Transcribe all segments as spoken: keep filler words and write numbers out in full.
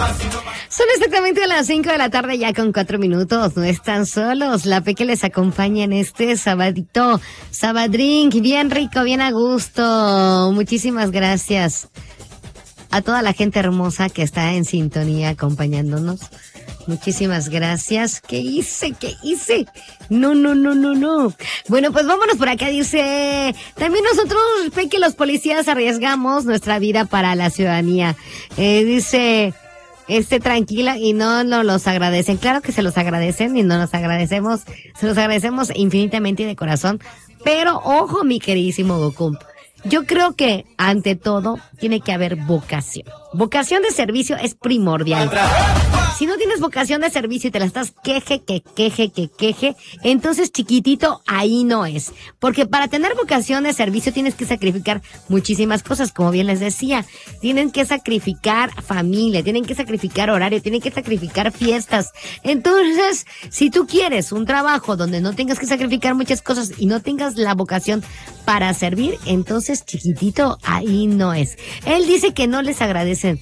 Son exactamente las cinco de la tarde ya con cuatro minutos. No están solos. La Peque les acompaña en este sabadito. Sabadrink, bien rico, bien a gusto. Muchísimas gracias a toda la gente hermosa que está en sintonía acompañándonos. Muchísimas gracias. ¿Qué hice? ¿Qué hice? No, no, no, no, no. Bueno, pues vámonos por acá. Dice, también nosotros, Peque, los policías arriesgamos nuestra vida para la ciudadanía. Eh, dice... Esté tranquila y no nos los agradecen. Claro que se los agradecen y no los agradecemos. Se los agradecemos infinitamente y de corazón. Pero ojo, mi queridísimo Goku. Yo creo que ante todo tiene que haber vocación. Vocación de servicio es primordial. Si no tienes vocación de servicio y te la estás queje, que queje, que queje, entonces chiquitito ahí no es. Porque para tener vocación de servicio tienes que sacrificar muchísimas cosas, como bien les decía. Tienen que sacrificar familia, tienen que sacrificar horario, tienen que sacrificar fiestas. Entonces, si tú quieres un trabajo donde no tengas que sacrificar muchas cosas y no tengas la vocación para servir, entonces chiquitito ahí no es. Él dice que no les agradecen.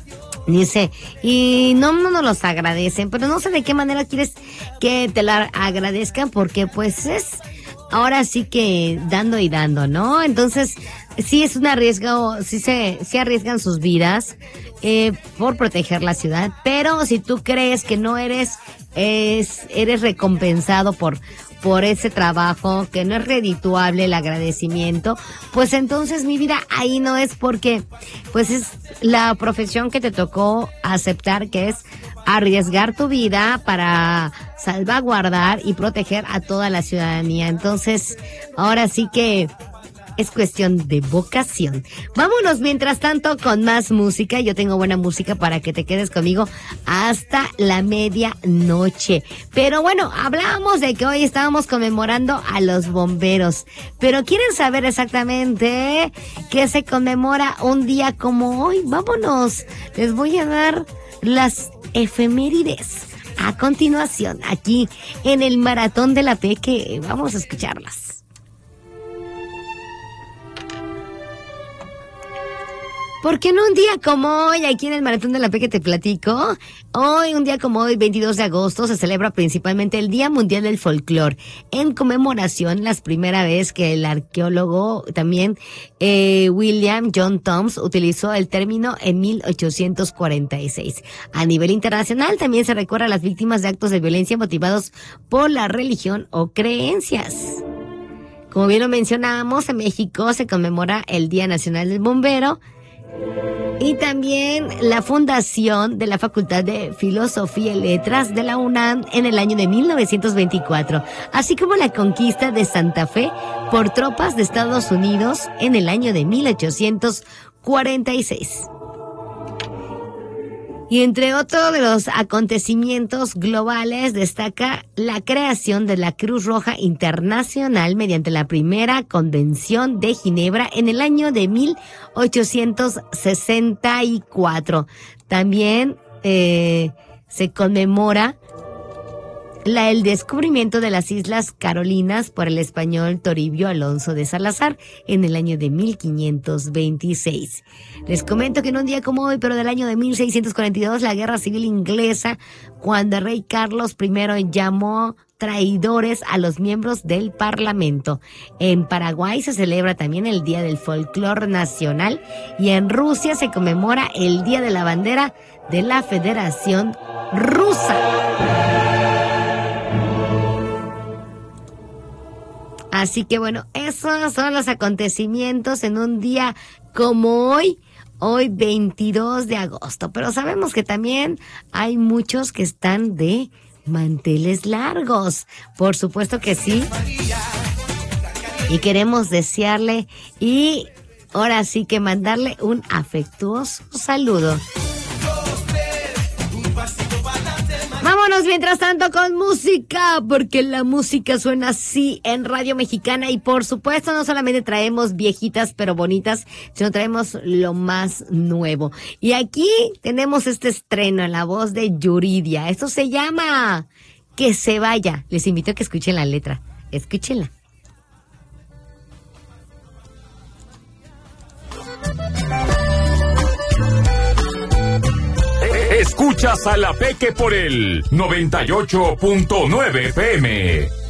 Dice, y no, no nos los agradecen, pero no sé de qué manera quieres que te la agradezcan, porque pues es ahora sí que dando y dando, ¿no? Entonces, sí es un arriesgo, sí se, sí arriesgan sus vidas eh, por proteger la ciudad, pero si tú crees que no eres, es, eres recompensado por por ese trabajo, que no es redituable el agradecimiento, pues entonces mi vida ahí no es, porque pues es la profesión que te tocó aceptar, que es arriesgar tu vida para salvaguardar y proteger a toda la ciudadanía. Entonces, ahora sí que es cuestión de vocación. Vámonos mientras tanto con más música. Yo tengo buena música para que te quedes conmigo hasta la medianoche. Pero bueno, hablamos de que hoy estábamos conmemorando a los bomberos. Pero ¿quieren saber exactamente qué se conmemora un día como hoy? Vámonos. Les voy a dar las efemérides a continuación aquí en el Maratón de la Peque. Vamos a escucharlas. Porque en un día como hoy, aquí en el Maratón de la Peque te platico, hoy, un día como hoy, veintidós de agosto, se celebra principalmente el Día Mundial del Folclor, en conmemoración, la primera vez que el arqueólogo también eh, William John Thoms utilizó el término en mil ochocientos cuarenta y seis. A nivel internacional también se recuerda a las víctimas de actos de violencia motivados por la religión o creencias. Como bien lo mencionábamos, en México se conmemora el Día Nacional del Bombero, y también la fundación de la Facultad de Filosofía y Letras de la UNAM en el año de mil novecientos veinticuatro, así como la conquista de Santa Fe por tropas de Estados Unidos en el año de mil ochocientos cuarenta y seis. Y entre otros de los acontecimientos globales destaca la creación de la Cruz Roja Internacional mediante la primera Convención de Ginebra en el año de mil ochocientos sesenta y cuatro. También eh, se conmemora La, el descubrimiento de las Islas Carolinas por el español Toribio Alonso de Salazar en el año de mil quinientos veintiséis. Les comento que en un día como hoy, pero del año de mil seiscientos cuarenta y dos, la Guerra Civil Inglesa, cuando el rey Carlos primero llamó traidores a los miembros del Parlamento. En Paraguay se celebra también el Día del Folclor Nacional y en Rusia se conmemora el Día de la Bandera de la Federación Rusa. Así que bueno, esos son los acontecimientos en un día como hoy, hoy veintidós de agosto. Pero sabemos que también hay muchos que están de manteles largos. Por supuesto que sí. Y queremos desearle y ahora sí que mandarle un afectuoso saludo. Vámonos mientras tanto con música, porque la música suena así en Radio Mexicana y por supuesto no solamente traemos viejitas pero bonitas, sino traemos lo más nuevo. Y aquí tenemos este estreno en la voz de Yuridia. Esto se llama Que se vaya. Les invito a que escuchen la letra. Escúchenla. Escuchas a La Peque por el noventa y ocho punto nueve F M.